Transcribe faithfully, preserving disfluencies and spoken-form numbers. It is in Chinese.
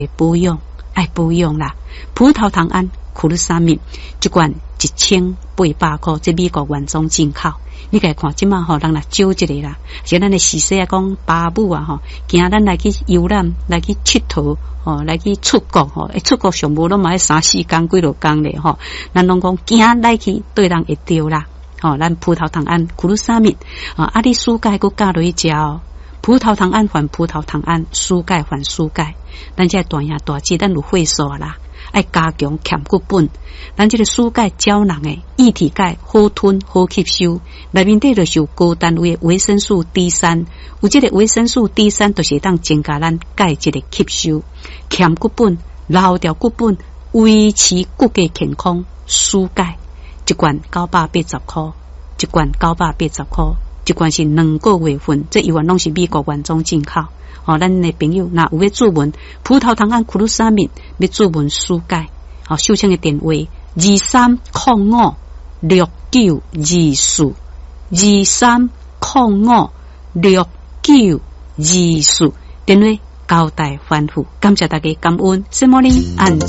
保养，爱保养啦。葡萄糖胺库鲁沙敏一罐一千八百块，这美国原装进口。你家看，即马吼人来少一个啦，像咱的时势啊，讲爸母啊吼，惊咱来去游览，来去佚佗，吼，来去出国吼，一出国上无拢嘛要三四工几落工咧吼，咱拢讲惊来去对人会着啦，吼，咱葡萄糖胺库鲁沙敏啊，啊你暑假佮加落去食哦，葡萄糖胺还葡萄糖胺，暑钙还暑钙，咱这大爷大姐咱有会数啦。爱加强欠骨本，咱这个暑钙胶囊诶，液体钙好吞好吸收，内面底就是有高单位的维生素 D 三，有这个维生素 D 三，就是当增加咱钙质的吸收，欠骨本、老掉骨本，维持骨骼健康。暑钙一罐九百八十块，一罐九百八十块，一罐是两个月份，这一罐拢是美国原装进口。哦，咱的朋友那有要注文葡萄糖胺库鲁沙敏，要注文暑钙，好、哦，收听的电话二三零五六九二四二三零五六九二四，电话交代吩咐，感谢大家感恩，什么呢？按赞。